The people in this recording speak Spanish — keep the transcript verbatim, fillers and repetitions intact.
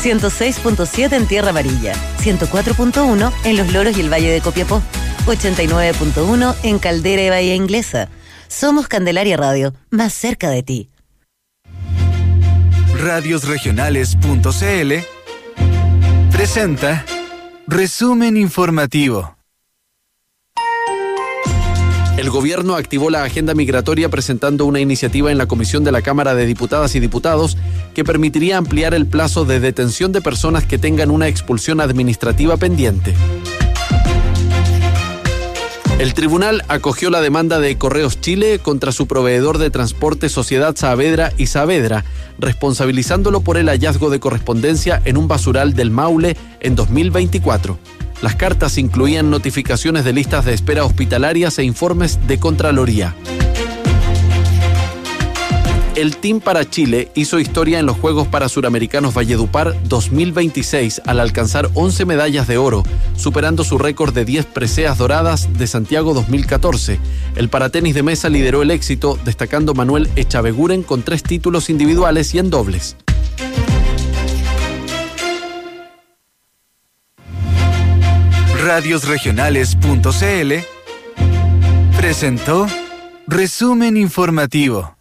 ciento seis punto siete en Tierra Amarilla, ciento cuatro punto uno en Los Loros y el Valle de Copiapó, ochenta y nueve punto uno en Caldera y Bahía Inglesa. Somos Candelaria Radio, más cerca de ti. radiosregionales punto c l presenta Resumen Informativo. El gobierno activó la agenda migratoria presentando una iniciativa en la Comisión de la Cámara de Diputadas y Diputados que permitiría ampliar el plazo de detención de personas que tengan una expulsión administrativa pendiente. El tribunal acogió la demanda de Correos Chile contra su proveedor de transporte Sociedad Saavedra y Saavedra, responsabilizándolo por el hallazgo de correspondencia en un basural del Maule en dos mil veinticuatro. Las cartas incluían notificaciones de listas de espera hospitalarias e informes de Contraloría. El Team para Chile hizo historia en los Juegos Parasuramericanos Valledupar dos mil veintiséis al alcanzar once medallas de oro, superando su récord de diez preseas doradas de Santiago dos mil catorce. El paratenis de mesa lideró el éxito, destacando Manuel Echaveguren con tres títulos individuales y en dobles. radiosregionales punto c l presentó Resumen Informativo.